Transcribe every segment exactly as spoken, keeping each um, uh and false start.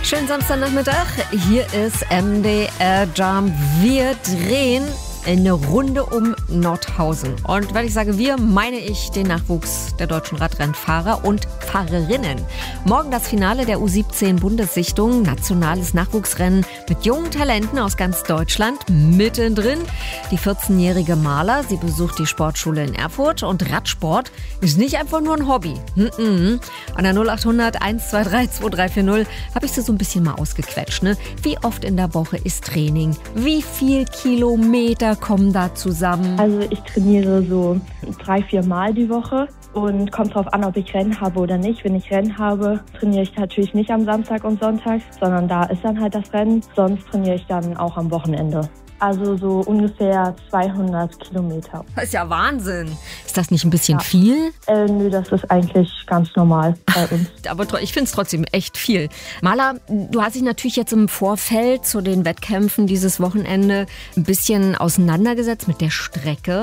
Schönen Samstagnachmittag, hier ist M D R Jump. Wir drehen eine Runde um Nordhausen. Und wenn ich sage wir, meine ich den Nachwuchs der deutschen Radrennfahrer und Fahrerinnen. Morgen das Finale der U siebzehn Bundessichtung, nationales Nachwuchsrennen mit jungen Talenten aus ganz Deutschland. Mittendrin die vierzehnjährige Maler, sie besucht die Sportschule in Erfurt und Radsport ist nicht einfach nur ein Hobby. Mm-mm. An der null acht hundert eins zwei drei zwei drei vier null habe ich sie so ein bisschen mal ausgequetscht. Ne? Wie oft in der Woche ist Training? Wie viel Kilometer kommen da zusammen? Also ich trainiere so drei, vier Mal die Woche und kommt drauf an, ob ich Rennen habe oder nicht. Wenn ich Rennen habe, trainiere ich natürlich nicht am Samstag und Sonntag, sondern da ist dann halt das Rennen. Sonst trainiere ich dann auch am Wochenende. Also so ungefähr zweihundert Kilometer. Das ist ja Wahnsinn. Ist das nicht ein bisschen ja. viel? Äh, nö, das ist eigentlich ganz normal bei uns. Aber ich finde es trotzdem echt viel. Maler, du hast dich natürlich jetzt im Vorfeld zu den Wettkämpfen dieses Wochenende ein bisschen auseinandergesetzt mit der Strecke.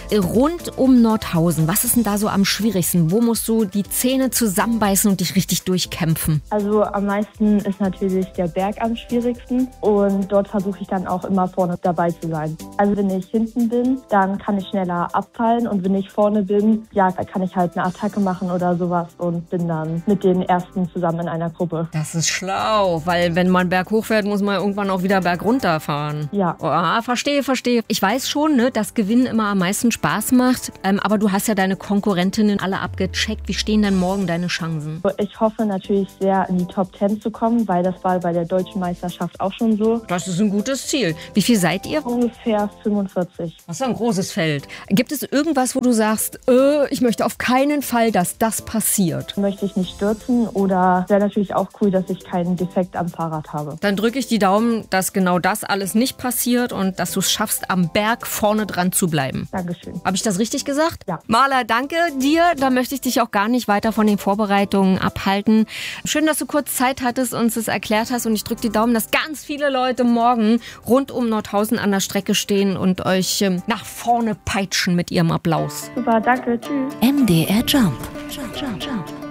Rund um Nordhausen, was ist denn da so am schwierigsten? Wo musst du die Zähne zusammenbeißen und dich richtig durchkämpfen? Also am meisten ist natürlich der Berg am schwierigsten. Und dort versuche ich dann auch immer vorne dabei zu sein. Also wenn ich hinten bin, dann kann ich schneller abfallen und wenn ich vorne bin, ja, da kann ich halt eine Attacke machen oder sowas und bin dann mit den Ersten zusammen in einer Gruppe. Das ist schlau, weil wenn man berghoch fährt, muss man irgendwann auch wieder bergunter fahren. Ja. Oh, verstehe, verstehe. Ich weiß schon, ne, dass Gewinnen immer am meisten Spaß macht, ähm, aber du hast ja deine Konkurrentinnen alle abgecheckt. Wie stehen denn morgen deine Chancen? Ich hoffe natürlich sehr, in die Top Ten zu kommen, weil das war bei der Deutschen Meisterschaft auch schon so. Das ist ein gutes Ziel. Wie viel seid ihr? Ungefähr fünfundvierzig. Das ist ein großes Feld. Gibt es irgendwas, wo du sagst, äh, ich möchte auf keinen Fall, dass das passiert? Möchte ich nicht stürzen oder wäre natürlich auch cool, dass ich keinen Defekt am Fahrrad habe. Dann drücke ich die Daumen, dass genau das alles nicht passiert und dass du es schaffst, am Berg vorne dran zu bleiben. Dankeschön. Habe ich das richtig gesagt? Ja. Maler, danke dir. Da möchte ich dich auch gar nicht weiter von den Vorbereitungen abhalten. Schön, dass du kurz Zeit hattest und uns das erklärt hast und ich drücke die Daumen, dass ganz viele Leute morgen rund um Nordhausen an der Strecke stehen und euch ähm, nach vorne peitschen mit ihrem Applaus. Super, danke, tschüss. M D R Jump. Jump, jump, jump.